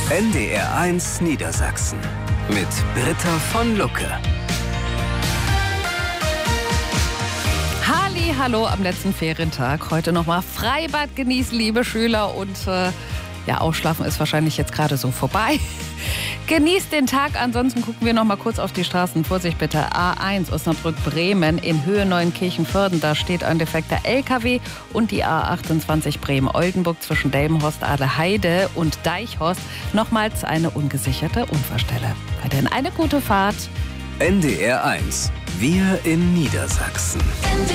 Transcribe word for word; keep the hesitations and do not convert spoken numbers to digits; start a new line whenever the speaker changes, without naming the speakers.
N D R eins Niedersachsen mit Britta von Lucke.
Halli, hallo am letzten Ferientag. Heute nochmal Freibad genießen, liebe Schüler. Und äh, ja, ausschlafen ist wahrscheinlich jetzt gerade so vorbei. Genießt den Tag, ansonsten gucken wir noch mal kurz auf die Straßen. Vorsicht bitte, A eins Osnabrück-Bremen in Höhe Neuenkirchen-Vörden. Da steht ein defekter L K W und die A achtundzwanzig Bremen-Oldenburg zwischen Delmenhorst, Aaleheide und Deichhorst. Nochmals eine ungesicherte Unfallstelle. Weiterhin eine gute Fahrt.
N D R eins, wir in Niedersachsen.